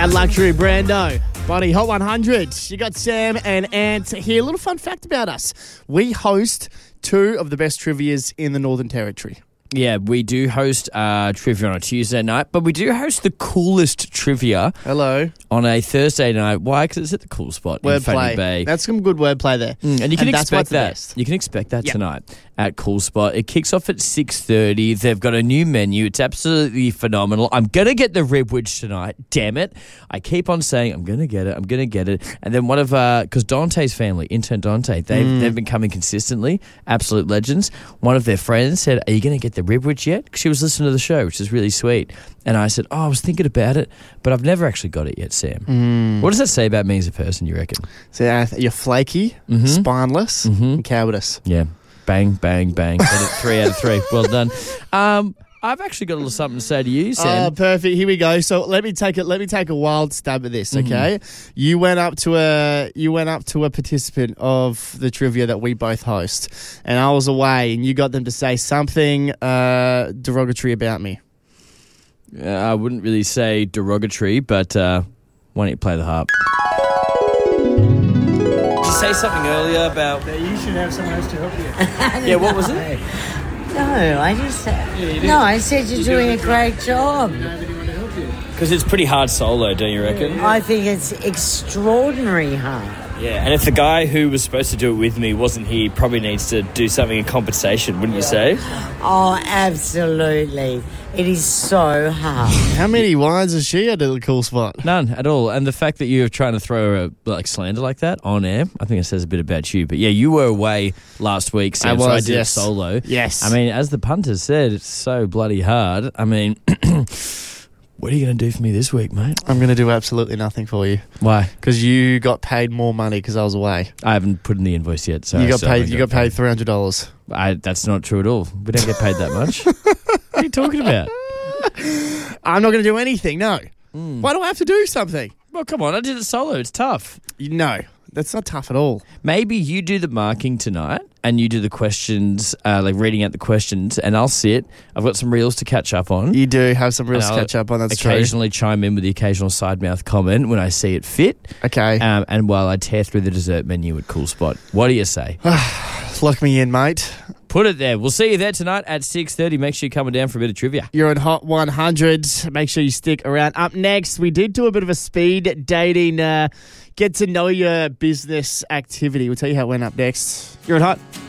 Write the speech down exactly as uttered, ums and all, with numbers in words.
That luxury brando. Bonnie, Hot one hundred. You got Sam and Ant here. A little fun fact about us. We host two of the best trivias in the Northern Territory. Yeah, we do host uh, trivia on a Tuesday night, but we do host the coolest trivia Hello. on a Thursday night. Why? Because it's at the cool spot in Fanny Bay. That's some good wordplay there. Mm, and you can and expect that. You can expect that yep. tonight at Cool Spot. It kicks off at six thirty. They've got a new menu. It's absolutely phenomenal. I'm going to get the ribwich tonight. Damn it. I keep on saying, I'm going to get it. I'm going to get it. And then one of, because uh, Dante's family, intern Dante, they've, mm. they've been coming consistently. Absolute legends. One of their friends said, are you going to get the ribwich yet? Because she was listening to the show, which is really sweet. And I said, oh, I was thinking about it, but I've never actually got it yet, Sam. Mm. What does that say about me as a person, you reckon? So uh, you're flaky, mm-hmm. spineless, mm-hmm. and cowardice. Yeah. Bang, bang, bang. Three out of three. Well done. Um, I've actually got a little something to say to you, Sam. Oh, perfect. Here we go. So let me take it. Let me take a wild stab at this. Okay, mm-hmm. you went up to a you went up to a participant of the trivia that we both host, and I was away, and you got them to say something uh, derogatory about me. Uh, I wouldn't really say derogatory, but uh, why don't you play the harp? Say something earlier about that you should have someone else to help you. Yeah, what was it? No, I just yeah, no. I said you're, you're doing a great job. Because it's pretty hard solo, don't you reckon? I think it's extraordinary hard. Yeah, and if the guy who was supposed to do it with me wasn't here, he probably needs to do something in compensation, wouldn't you say? Oh, absolutely. It is so hard. How many wines has she had at the Cool Spot? None at all. And the fact that you're trying to throw a like slander like that on air, I think it says a bit about you. But yeah, you were away last week, Sam, I was, so I did yes. it solo. Yes. I mean, as the punter said, it's so bloody hard. I mean... What are you going to do for me this week, mate? I'm going to do absolutely nothing for you. Why? Because you got paid more money because I was away. I haven't put in the invoice yet. So you got so paid. You got paid, paid three hundred dollars. I, that's not true at all. We don't get paid that much. What are you talking about? I'm not going to do anything. No. Mm. Why do I have to do something? Well, come on. I did it solo. It's tough. No, that's not tough at all. Maybe you do the marking tonight and you do the questions, uh, like reading out the questions, and I'll sit. I've got some reels to catch up on. You do have some reels to catch up on, that's true. Occasionally chime in with the occasional side mouth comment when I see it fit. Okay. Um, and while I tear through the dessert menu at Cool Spot. What do you say? Lock me in, mate. Put it there. We'll see you there tonight at six thirty. Make sure you're coming down for a bit of trivia. You're on Hot one hundred. Make sure you stick around. Up next, we did do a bit of a speed dating, uh, get to know your business activity. We'll tell you how it went up next. You're on Hot.